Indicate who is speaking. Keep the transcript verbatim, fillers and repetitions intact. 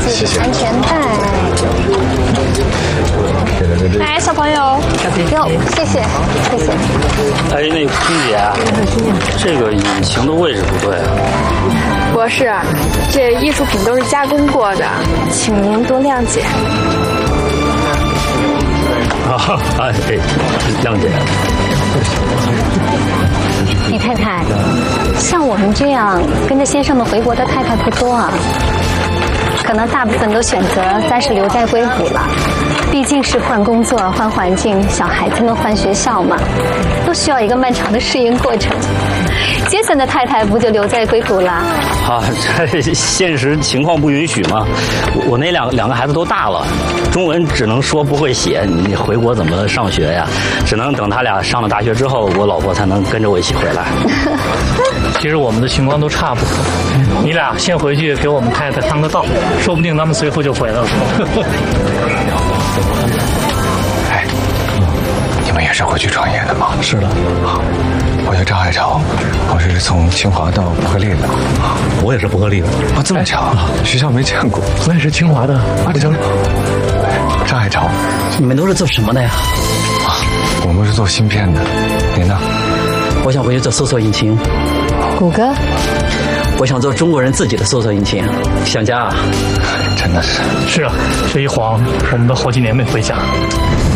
Speaker 1: 谢谢。
Speaker 2: 安全带。
Speaker 3: 来，小朋友，
Speaker 2: 哟，谢谢，谢谢。
Speaker 4: 哎，那个空姐啊，这个引擎的位置不对啊。
Speaker 3: 博士，这艺术品都是加工过的，请您多谅解。
Speaker 4: 啊，哎，谅解。
Speaker 2: 李太太，像我们这样跟着先生们回国的太太不多啊，可能大部分都选择暂时留在硅谷了。毕竟是换工作、换环境，小孩子们换学校嘛，都需要一个漫长的适应过程。杰森的太太不就留在硅谷了？
Speaker 4: 啊，这现实情况不允许嘛。我那两两个孩子都大了，中文只能说不会写，你回国怎么上学呀？只能等他俩上了大学之后，我老婆才能跟着我一起回来。
Speaker 5: 其实我们的情况都差不多，你俩先回去给我们太太看个道，说不定他们随后就回来了。
Speaker 1: 哎，你们也是回去创业的吗？
Speaker 6: 是的。
Speaker 1: 我叫张海潮，我是从清华到伯克利的。
Speaker 6: 我也是伯克利的。
Speaker 1: 哦，这么巧，学校没见过。
Speaker 6: 我也是清华的。啊，这
Speaker 1: 张海潮，
Speaker 7: 你们都是做什么的呀？
Speaker 1: 啊，我们是做芯片的。您呢？
Speaker 7: 我想回去做搜索引擎。
Speaker 2: 谷歌。
Speaker 7: 我想做中国人自己的搜索引擎。想家啊？
Speaker 1: 真的是。
Speaker 5: 是啊，这一晃我们都好几年没回家。